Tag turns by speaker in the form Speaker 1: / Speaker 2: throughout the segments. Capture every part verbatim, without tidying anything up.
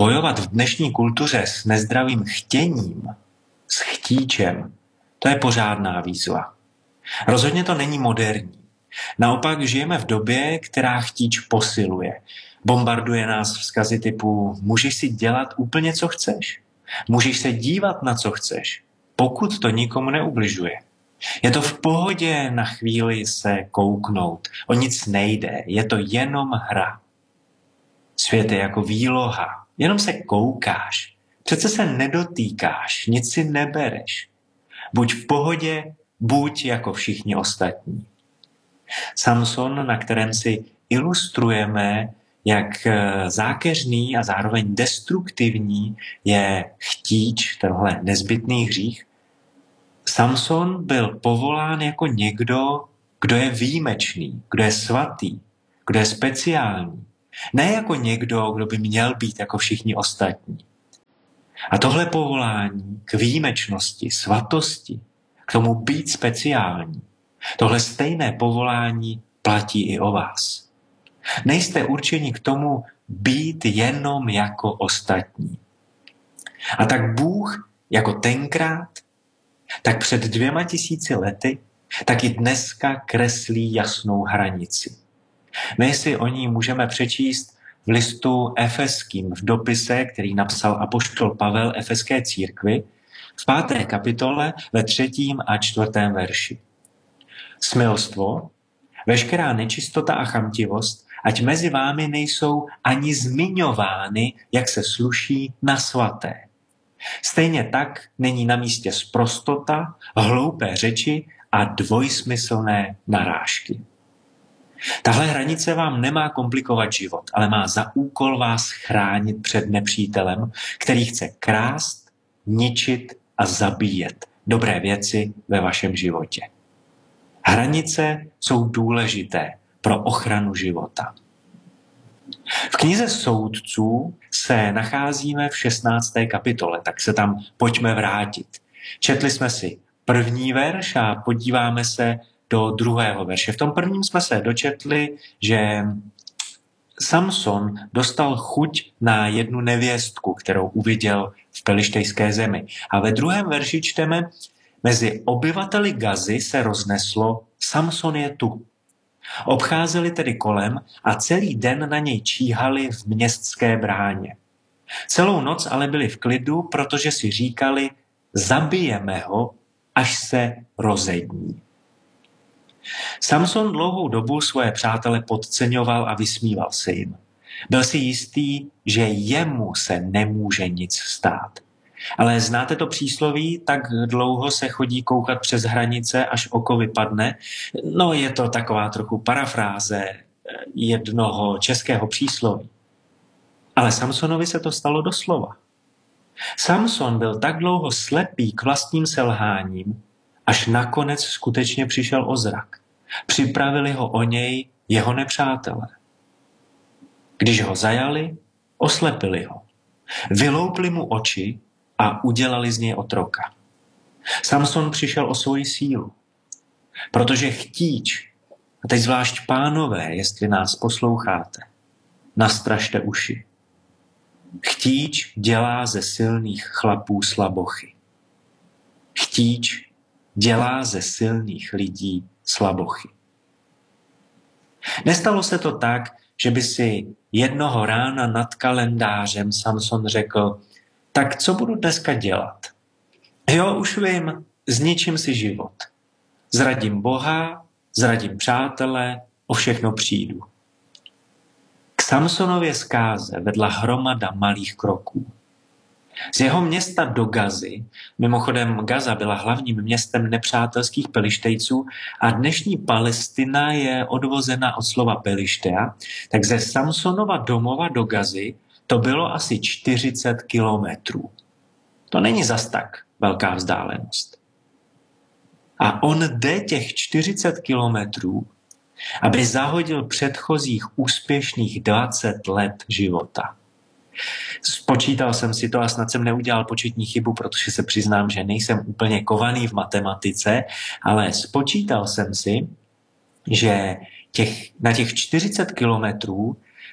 Speaker 1: bojovat v dnešní kultuře s nezdravým chtěním, s chtíčem, to je pořádná výzva. Rozhodně to není moderní. Naopak žijeme v době, která chtíč posiluje. Bombarduje nás vzkazy typu můžeš si dělat úplně, co chceš. Můžeš se dívat, na co chceš, pokud to nikomu neubližuje. Je to v pohodě na chvíli se kouknout. O nic nejde, je to jenom hra. Svět je jako výloha, jenom se koukáš. Přece se nedotýkáš, nic si nebereš. Buď v pohodě, buď jako všichni ostatní. Samson, na kterém si ilustrujeme, jak zákeřný a zároveň destruktivní je chtíč, tenhle nezbytný hřích. Samson byl povolán jako někdo, kdo je výjimečný, kdo je svatý, kdo je speciální. Ne jako někdo, kdo by měl být jako všichni ostatní. A tohle povolání k výjimečnosti, svatosti, k tomu být speciální, tohle stejné povolání platí i o vás. Nejste určeni k tomu být jenom jako ostatní. A tak Bůh jako tenkrát, tak před dvěma tisíci lety, tak i dneska kreslí jasnou hranici. My si o ní můžeme přečíst v listu Efeským, v dopise, který napsal apoštol Pavel Efeské církvi, v páté kapitole ve třetím a čtvrtém verši. Smilstvo, veškerá nečistota a chamtivost, ať mezi vámi nejsou ani zmiňovány, jak se sluší na svaté. Stejně tak není na místě sprostota, hloupé řeči a dvojsmyslné narážky. Tahle hranice vám nemá komplikovat život, ale má za úkol vás chránit před nepřítelem, který chce krást, ničit a zabíjet dobré věci ve vašem životě. Hranice jsou důležité pro ochranu života. V knize Soudců se nacházíme v šestnácté kapitole, tak se tam pojďme vrátit. Četli jsme si první verš a podíváme se do druhého verše. V tom prvním jsme se dočetli, že Samson dostal chuť na jednu nevěstku, kterou uviděl v pelištejské zemi. A ve druhém verši čteme, mezi obyvateli Gazy se rozneslo, Samson je tu. Obcházeli tedy kolem a celý den na něj číhali v městské bráně. Celou noc ale byli v klidu, protože si říkali, zabijeme ho, až se rozední. Samson dlouhou dobu svoje přátele podceňoval a vysmíval se jim. Byl si jistý, že jemu se nemůže nic stát. Ale znáte to přísloví, tak dlouho se chodí koukat přes hranice, až oko vypadne. No je to taková trochu parafráze jednoho českého přísloví. Ale Samsonovi se to stalo doslova. Samson byl tak dlouho slepý k vlastním selháním, až nakonec skutečně přišel o zrak. Připravili ho o něj jeho nepřátelé. Když ho zajali, oslepili ho. Vyloupli mu oči a udělali z něj otroka. Samson přišel o svoji sílu, protože chtíč, a teď zvlášť pánové, jestli nás posloucháte, nastražte uši. Chtíč dělá ze silných chlapů slabochy. Chtíč dělá ze silných lidí slabochy. Nestalo se to tak, že by si jednoho rána nad kalendářem Samson řekl, tak co budu dneska dělat? Jo, už vím, zničím si život. Zradím Boha, zradím přátele, o všechno přijdu. K Samsonově zkáze vedla hromada malých kroků. Z jeho města do Gazy, mimochodem Gaza byla hlavním městem nepřátelských Pelištejců a dnešní Palestina je odvozena od slova Pelištea, tak ze Samsonova domova do Gazy to bylo asi čtyřicet kilometrů. To není zas tak velká vzdálenost. A on jde těch čtyřicet kilometrů, aby zahodil předchozích úspěšných dvacet let života. Spočítal jsem si to a snad jsem neudělal početní chybu, protože se přiznám, že nejsem úplně kovaný v matematice, ale spočítal jsem si, že těch, na těch čtyřicet kilometrů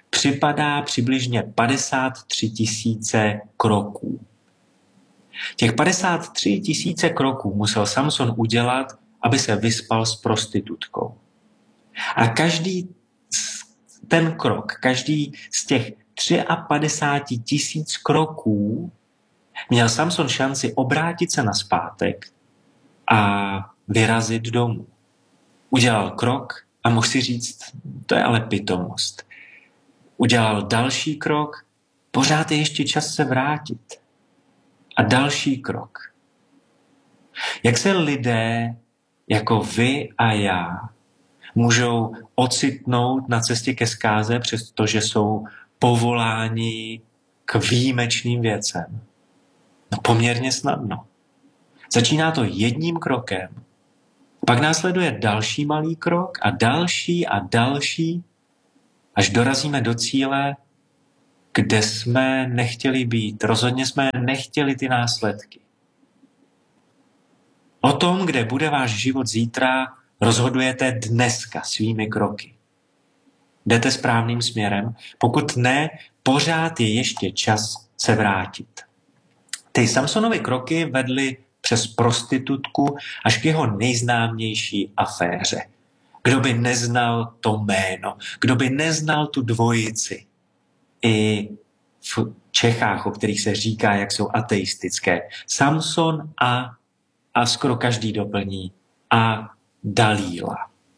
Speaker 1: připadá přibližně padesát tři tisíce kroků. Těch padesát tři tisíce kroků musel Samson udělat, aby se vyspal s prostitutkou. A každý ten krok, každý z těch padesát tři tisíc kroků měl Samson šanci obrátit se nazpátek a vyrazit domů. Udělal krok a mohl si říct, to je ale pitomost. Udělal další krok, pořád je ještě čas se vrátit. A další krok. Jak se lidé jako vy a já můžou ocitnout na cestě ke zkáze, přestože jsou povoláni k výjimečným věcem? No poměrně snadno. Začíná to jedním krokem, pak následuje další malý krok a další a další, až dorazíme do cíle, kde jsme nechtěli být. Rozhodně jsme nechtěli ty následky. O tom, kde bude váš život zítra, rozhodujete dneska svými kroky. Jdete správným směrem? Pokud ne, pořád je ještě čas se vrátit. Ty Samsonovy kroky vedly přes prostitutku až k jeho nejznámější aféře. Kdo by neznal to jméno? Kdo by neznal tu dvojici? I v Čechách, o kterých se říká, jak jsou ateistické. Samson a, a skoro každý doplní, a Dalíla.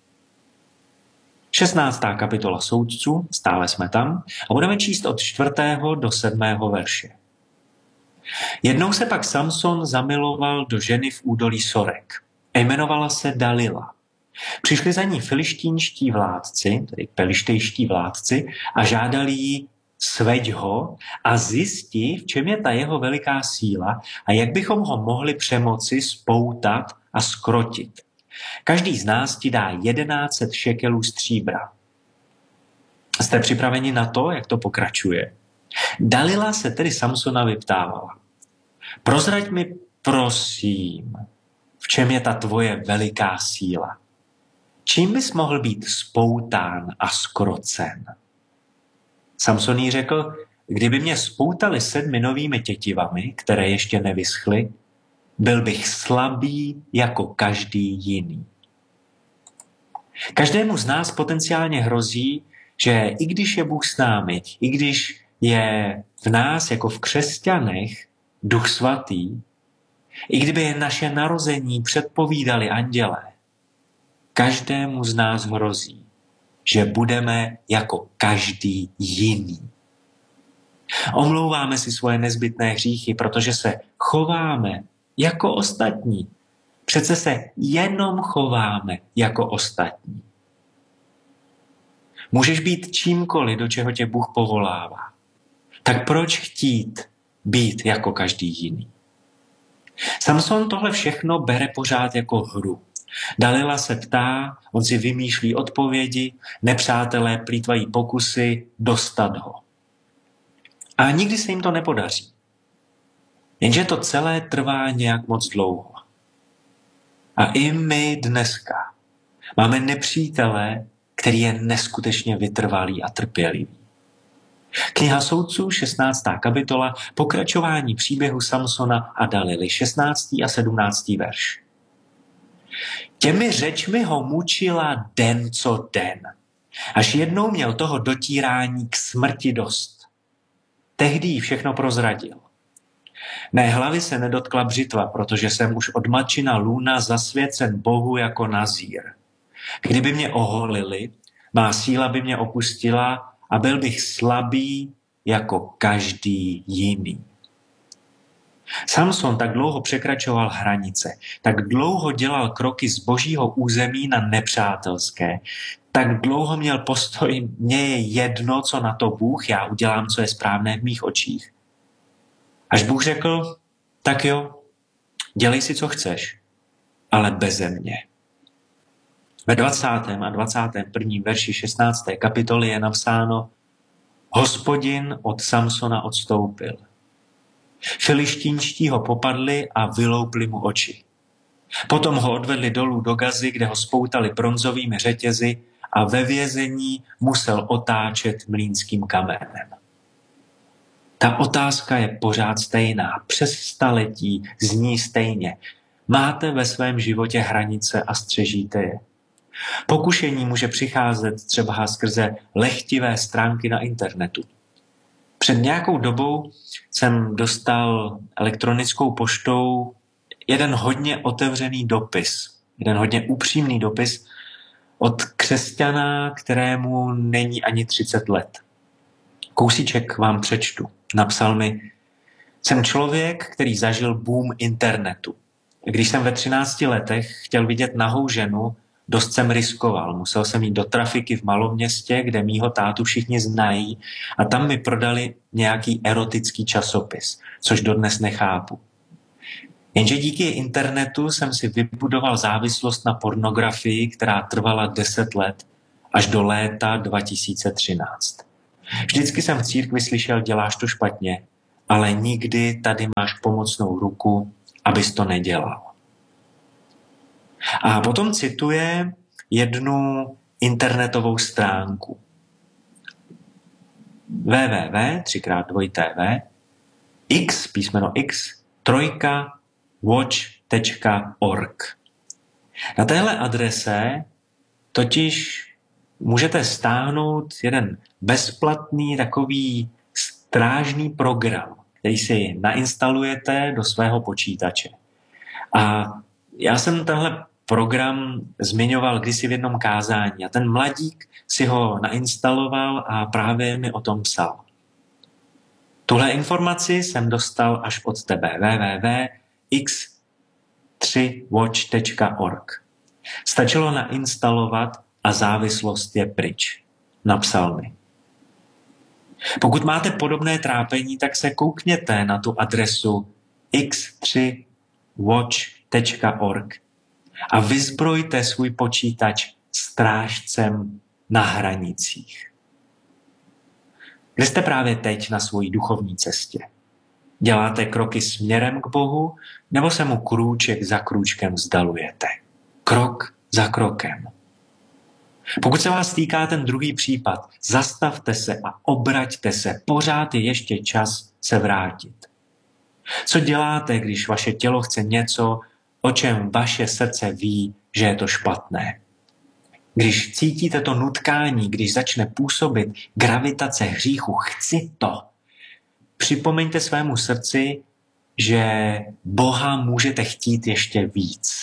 Speaker 1: šestnáctá kapitola Soudců, stále jsme tam, a budeme číst od čtvrtého do sedmého verše. Jednou se pak Samson zamiloval do ženy v údolí Sorek. Jmenovala se Dalila. Přišli za ní filištínští vládci, tedy pelištejští vládci, a žádali jí, sveď ho a zjistí, v čem je ta jeho veliká síla a jak bychom ho mohli přemoci, spoutat a skrotit. Každý z nás ti dá jedenáct set šekelů stříbra. Jste připraveni na to, jak to pokračuje? Dalila se tedy Samsona vyptávala. Prozrať mi, prosím, v čem je ta tvoje veliká síla? Čím bys mohl být spoután a skrocen? Samson jí řekl, kdyby mě spoutali sedmi novými tětivami, které ještě nevyschly, byl bych slabý jako každý jiný. Každému z nás potenciálně hrozí, že i když je Bůh s námi, i když je v nás jako v křesťanech Duch Svatý, i kdyby je naše narození předpovídali andělé, každému z nás hrozí, že budeme jako každý jiný. Omlouváme si svoje nezbytné hříchy, protože se chováme jako ostatní. Přece se jenom chováme jako ostatní. Můžeš být čímkoliv, do čeho tě Bůh povolává. Tak proč chtít být jako každý jiný? Samson tohle všechno bere pořád jako hru. Dalila se ptá, on si vymýšlí odpovědi, nepřátelé plýtvají pokusy dostat ho. A nikdy se jim to nepodaří. Jenže to celé trvá nějak moc dlouho. A i my dneska máme nepřítele, který je neskutečně vytrvalý a trpělivý. Kniha Soudců, šestnáctá kapitola, pokračování příběhu Samsona a Dalily, šestnáctý a sedmnáctý verš. Těmi řečmi ho mučila den co den, až jednou měl toho dotírání k smrti dost. Tehdy jí všechno prozradil. Mé hlavy se nedotkla břitva, protože jsem už od matčina lůna zasvěcen Bohu jako nazír. Kdyby mě oholili, má síla by mě opustila a byl bych slabý jako každý jiný. Samson tak dlouho překračoval hranice, tak dlouho dělal kroky z božího území na nepřátelské, tak dlouho měl postoj, mně je jedno, co na to Bůh, já udělám, co je správné v mých očích. Až Bůh řekl, tak jo, dělej si, co chceš, ale beze mě. Ve dvacátém a dvacátém prvním verši šestnácté kapitoly je napsáno, Hospodin od Samsona odstoupil. Filištínští ho popadli a vyloupli mu oči. Potom ho odvedli dolů do Gazy, kde ho spoutali bronzovými řetězy a ve vězení musel otáčet mlýnským kamenem. Ta otázka je pořád stejná, přes staletí zní stejně. Máte ve svém životě hranice a střežíte je? Pokušení může přicházet třeba skrze lehtivé stránky na internetu. Před nějakou dobou jsem dostal elektronickou poštou jeden hodně otevřený dopis, jeden hodně upřímný dopis od křesťana, kterému není ani třicet let. Kousíček vám přečtu. Napsal mi: jsem člověk, který zažil boom internetu. Když jsem ve třinácti letech chtěl vidět nahou ženu, dost jsem riskoval. Musel jsem jít do trafiky v maloměstě, kde mýho tátu všichni znají, a tam mi prodali nějaký erotický časopis, což dodnes nechápu. Jenže díky internetu jsem si vybudoval závislost na pornografii, která trvala deset let až do léta dva tisíce třináct. Vždycky jsem v církvi slyšel: děláš to špatně, ale nikdy tady máš pomocnou ruku, abys to nedělal. A potom cituje jednu internetovou stránku. www, třikrát dvojité v, x, písmeno x, trojka, watch tečka org. Na téhle adrese totiž můžete stáhnout jeden bezplatný takový strážný program, který si nainstalujete do svého počítače. A já jsem tenhle program zmiňoval kdysi v jednom kázání a ten mladík si ho nainstaloval a právě mi o tom psal. Tuhle informaci jsem dostal až od tebe. www tečka x tři watch tečka org. Stačilo nainstalovat a závislost je pryč. Napsal mi. Pokud máte podobné trápení, tak se koukněte na tu adresu x tři watch tečka org a vyzbrojte svůj počítač strážcem na hranicích. Kde jste právě teď na svojí duchovní cestě? Děláte kroky směrem k Bohu, nebo se mu krůček za krůčkem vzdalujete? Krok za krokem. Pokud se vás týká ten druhý případ, zastavte se a obraťte se. Pořád je ještě čas se vrátit. Co děláte, když vaše tělo chce něco, o čem vaše srdce ví, že je to špatné? Když cítíte to nutkání, když začne působit gravitace hříchu, chci to, připomeňte svému srdci, že Boha můžete chtít ještě víc.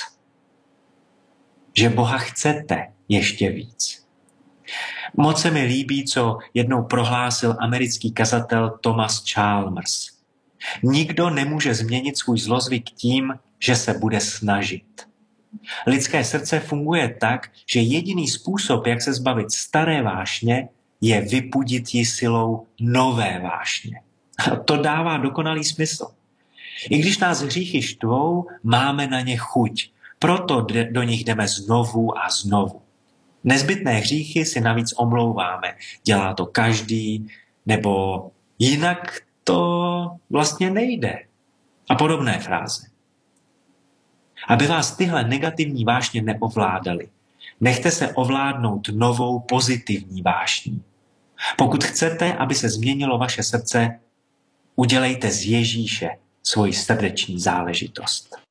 Speaker 1: Že Boha chcete ještě víc. Moc se mi líbí, co jednou prohlásil americký kazatel Thomas Chalmers. Nikdo nemůže změnit svůj zlozvyk tím, že se bude snažit. Lidské srdce funguje tak, že jediný způsob, jak se zbavit staré vášně, je vypudit ji silou nové vášně. A to dává dokonalý smysl. I když nás hříchy štvou, máme na ně chuť. Proto do nich jdeme znovu a znovu. Nezbytné hříchy si navíc omlouváme. Dělá to každý, nebo jinak to vlastně nejde. A podobné fráze. Aby vás tyhle negativní vášně neovládaly, nechte se ovládnout novou pozitivní vášní. Pokud chcete, aby se změnilo vaše srdce, udělejte z Ježíše svoji srdeční záležitost.